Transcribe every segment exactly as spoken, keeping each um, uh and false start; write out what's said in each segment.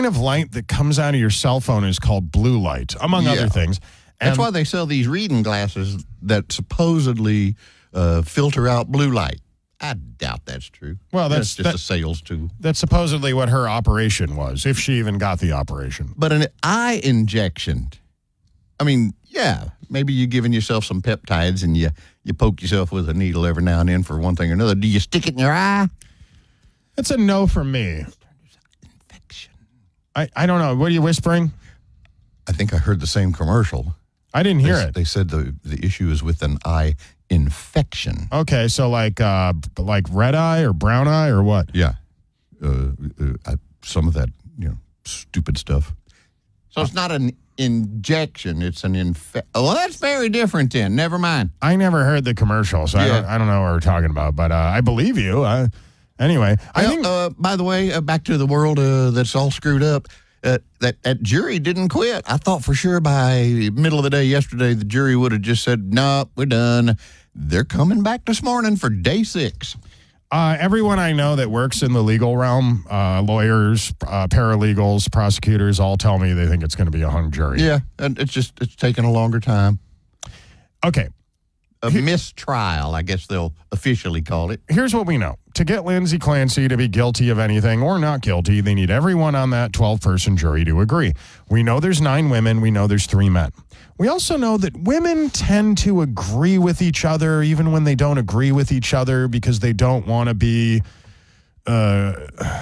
kind of light that comes out of your cell phone is called blue light, among Yeah. other things. And That's why they sell these reading glasses that supposedly uh, filter out blue light. I doubt that's true. Well, that's- just that- a sales tool. that's supposedly what her operation was, if she even got the operation. But an eye injection, I mean, yeah, maybe you're giving yourself some peptides and you, you poke yourself with a needle every now and then for one thing or another. Do you stick it in your eye? It's a no from me. Infection. I, I don't know. What are you whispering? I think I heard the same commercial. I didn't hear they, it. They said the, the issue is with an eye infection. Okay, so like uh, like red eye or brown eye or what? Yeah. Uh, uh, I, some of that, you know, stupid stuff. So it's not an injection, it's an infection. Oh, well, that's very different then. Never mind. I never heard the commercial, so I, Yeah. don't, I don't know what we're talking about, but uh, I believe you. Uh, anyway, I Well, think uh, by the way, uh, back to the world uh, that's all screwed up. Uh, that, that jury didn't quit. I thought for sure by middle of the day yesterday, the jury would have just said, no, we're done. They're coming back this morning for day six. uh, everyone I know that works in the legal realm, uh, lawyers, uh, paralegals, prosecutors, all tell me they think it's going to be a hung jury. Yeah, and it's just, it's taking a longer time. Okay, A mistrial, I guess they'll officially call it. here's what we know. To get Lindsay Clancy to be guilty of anything or not guilty, they need everyone on that twelve-person jury to agree. We know there's nine women. We know there's three men. We also know that women tend to agree with each other even when they don't agree with each other because they don't want to be uh,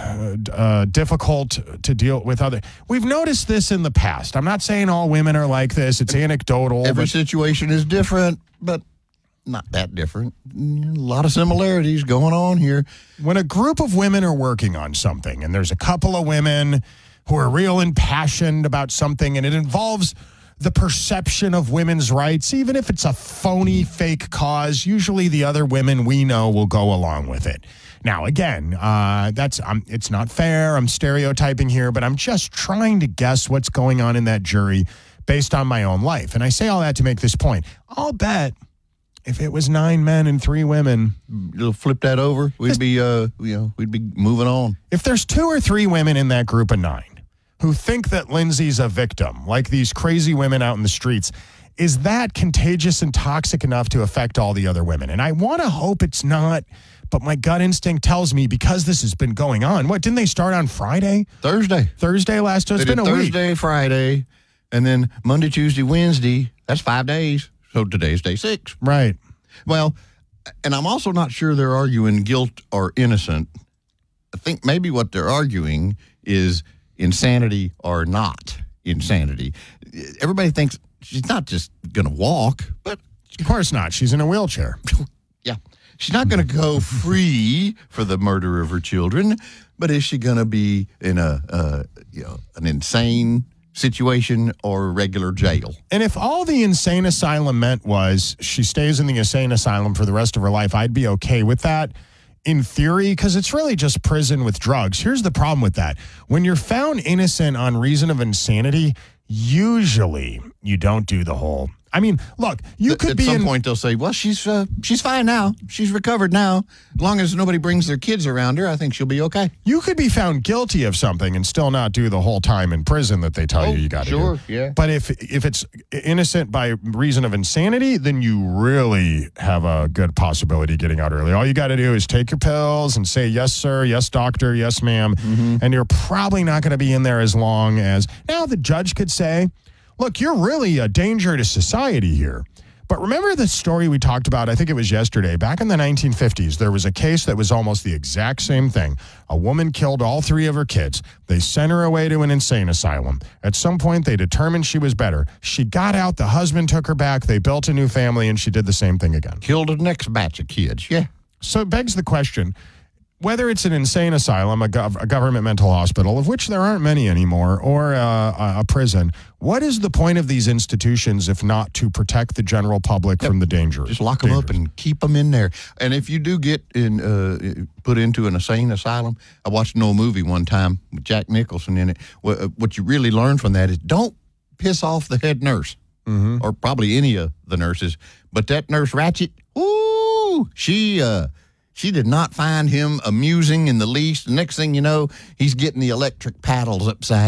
uh, difficult to deal with other. We've noticed this in the past. I'm not saying all women are like this. It's anecdotal. Every but situation is different, but not that different. A lot of similarities going on here. when a group of women are working on something and there's a couple of women who are real impassioned about something and it involves the perception of women's rights, even if it's a phony, fake cause, usually the other women we know will go along with it. Now, again, uh, that's um, it's not fair. I'm stereotyping here, but I'm just trying to guess what's going on in that jury based on my own life. And I say all that to make this point. I'll bet if it was nine men and three women, You'll flip that over. We'd be, uh, you know, we'd be moving on. if there's two or three women in that group of nine who think that Lindsay's a victim, like these crazy women out in the streets, is that contagious and toxic enough to affect all the other women? And I want to hope it's not, but my gut instinct tells me because this has been going on. What, didn't they start on Friday? Thursday. Thursday last? So it's They been did a week. Thursday, Friday, and then Monday, Tuesday, Wednesday. That's five days. So today's day six. Right. Well, and I'm also not sure they're arguing guilt or innocent. I think maybe what they're arguing is insanity or not insanity. Everybody thinks she's not just going to walk, but Of course not. She's in a wheelchair. yeah, she's not going to go free for the murder of her children. But is she going to be in a uh, you know an insane situation or regular jail? And if all the insane asylum meant was she stays in the insane asylum for the rest of her life, I'd be okay with that in theory, because it's really just prison with drugs. Here's the problem with that. When you're found innocent on reason of insanity, usually you don't do the whole. I mean, look, you could At be some in, point they'll say, well, she's uh, she's fine now. She's recovered now. As long as nobody brings their kids around her, I think she'll be okay. you could be found guilty of something and still not do the whole time in prison that they tell Oh, you you got to sure, do. yeah. But if if it's innocent by reason of insanity, then you really have a good possibility of getting out early. All you got to do is take your pills and say, yes, sir, yes, doctor, yes, ma'am. Mm-hmm. And you're probably not going to be in there as long as. Now, the judge could say, look, you're really a danger to society here. But remember the story we talked about, I think it was yesterday, back in the nineteen fifties, there was a case that was almost the exact same thing. A woman killed all three of her kids. They sent her away to an insane asylum. At some point, they determined she was better. She got out, the husband took her back, they built a new family, and she did the same thing again. Killed the next batch of kids, yeah. So it begs the question, whether it's an insane asylum, a, gov- a government mental hospital, of which there aren't many anymore, or a, a, a prison, what is the point of these institutions if not to protect the general public from the danger? Just lock them up and keep them in there. And if you do get in, uh, put into an insane asylum, I watched an old movie one time with Jack Nicholson in it. What, what you really learn from that is don't piss off the head nurse, Mm-hmm. or probably any of the nurses. But that nurse Ratchet, ooh, she uh, she did not find him amusing in the least. The next thing you know, he's getting the electric paddles upside